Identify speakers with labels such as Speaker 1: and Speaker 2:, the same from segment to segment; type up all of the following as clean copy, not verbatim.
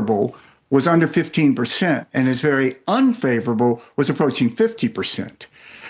Speaker 1: favorable was under 15%, and his very unfavorable was approaching 50%.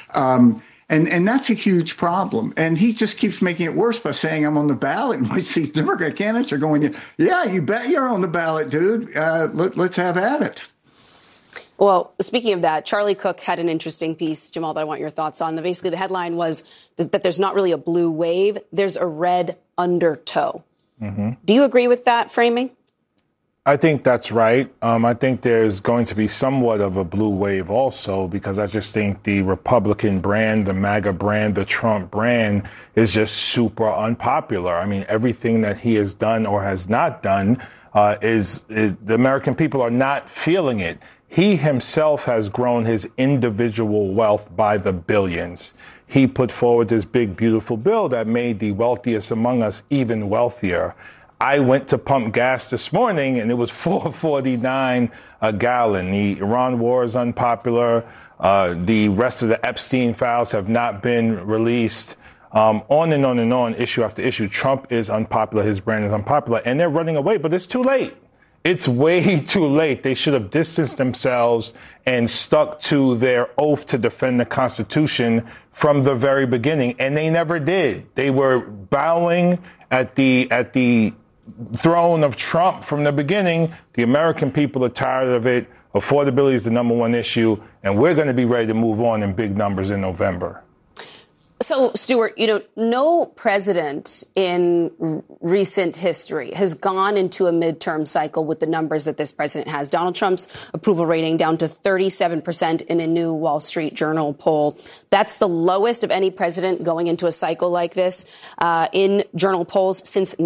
Speaker 1: And that's a huge problem. And he just keeps making it worse by saying I'm on the ballot. And these Democrat candidates are going, yeah, you bet you're on the ballot, dude. Let's have at it.
Speaker 2: Well, speaking of that, Charlie Cook had an interesting piece, Jamal, that I want your thoughts on. Basically, the headline was that there's not really a blue wave. There's a red undertow. Mm-hmm. Do you agree with that framing?
Speaker 3: I think that's right. I think there's going to be somewhat of a blue wave also, because I just think the Republican brand, the MAGA brand, the Trump brand is just super unpopular. I mean, everything that he has done or has not done the American people are not feeling it. He himself has grown his individual wealth by the billions. He put forward this big, beautiful bill that made the wealthiest among us even wealthier. I went to pump gas this morning, and it was $4.49 a gallon. The Iran war is unpopular. The rest of the Epstein files have not been released. On and on and on, issue after issue. Trump is unpopular. His brand is unpopular. And they're running away, but it's too late. It's way too late. They should have distanced themselves and stuck to their oath to defend the Constitution from the very beginning. And they never did. They were bowing at the throne of Trump from the beginning. The American people are tired of it. Affordability is the number one issue, and we're going to be ready to move on in big numbers in November.
Speaker 2: So, Stuart, no president in recent history has gone into a midterm cycle with the numbers that this president has. Donald Trump's approval rating down to 37% in a new Wall Street Journal poll. That's the lowest of any president going into a cycle like this in journal polls since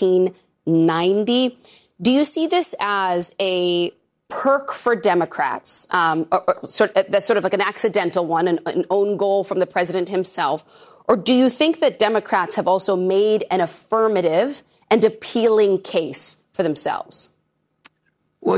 Speaker 2: 1990. Do you see this as a perk for Democrats, that's sort of like an accidental one, an own goal from the president himself? Or do you think that Democrats have also made an affirmative and appealing case for themselves?
Speaker 1: Well,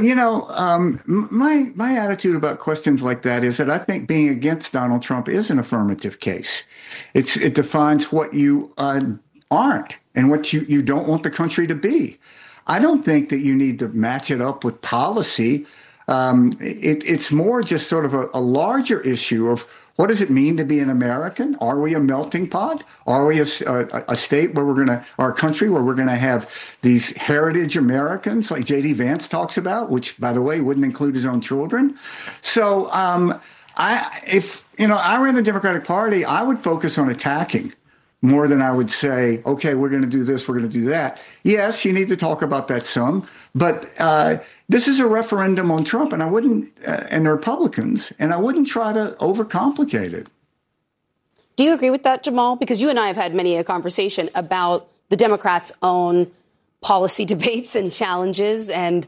Speaker 1: my attitude about questions like that is that I think being against Donald Trump is an affirmative case. It defines what you aren't and what you don't want the country to be. I don't think that you need to match it up with policy. It's more just sort of a larger issue of what does it mean to be an American? Are we a melting pot? Are we a state where our country where we're going to have these heritage Americans like J.D. Vance talks about, which, by the way, wouldn't include his own children. So if I ran the Democratic Party, I would focus on attacking more than I would say, okay, we're going to do this, we're going to do that. Yes, you need to talk about that some, but this is a referendum on Trump, and I wouldn't, and the Republicans, and I wouldn't try to overcomplicate it.
Speaker 2: Do you agree with that, Jamal? Because you and I have had many a conversation about the Democrats' own policy debates and challenges and,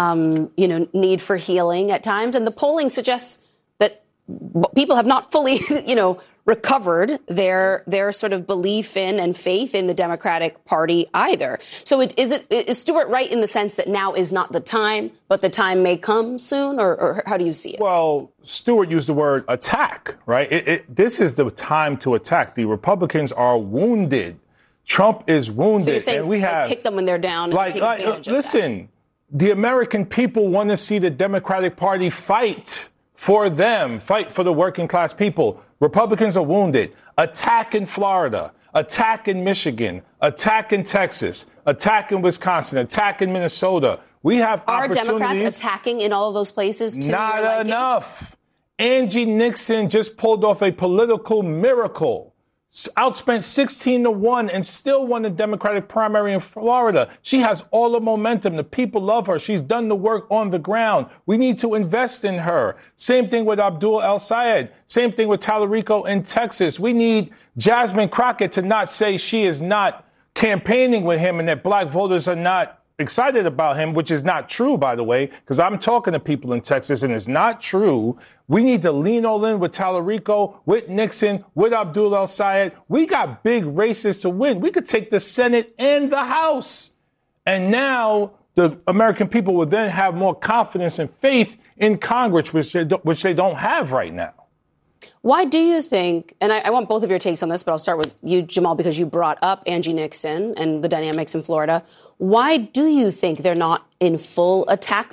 Speaker 2: need for healing at times. And the polling suggests that people have not fully, recovered their sort of belief in and faith in the Democratic Party either. So is Stuart right in the sense that now is not the time, but the time may come soon? Or how do you see it?
Speaker 3: Well, Stuart used the word attack, right? This is the time to attack. The Republicans are wounded. Trump is wounded.
Speaker 2: So you're saying
Speaker 3: and we have
Speaker 2: kick them when they're down and take advantage of
Speaker 3: listen, the American people want to see the Democratic Party fight for them, fight for the working class people. Republicans are wounded. Attack in Florida, attack in Michigan, attack in Texas, attack in Wisconsin, attack in Minnesota. We have opportunities.
Speaker 2: Are Democrats attacking in all of those places too?
Speaker 3: Not enough. Angie Nixon just pulled off a political miracle. Outspent 16-1 and still won the Democratic primary in Florida. She has all the momentum. The people love her. She's done the work on the ground. We need to invest in her. Same thing with Abdul El-Sayed. Same thing with Tallarico in Texas. We need Jasmine Crockett to not say she is not campaigning with him and that black voters are not excited about him, which is not true, by the way, because I'm talking to people in Texas and it's not true. We need to lean all in with Tallarico, with Nixon, with Abdul El-Sayed. We got big races to win. We could take the Senate and the House. And now the American people will then have more confidence and faith in Congress, which they don't have right now.
Speaker 2: Why do you think, and I want both of your takes on this, but I'll start with you, Jamal, because you brought up Angie Nixon and the dynamics in Florida. Why do you think they're not in full attack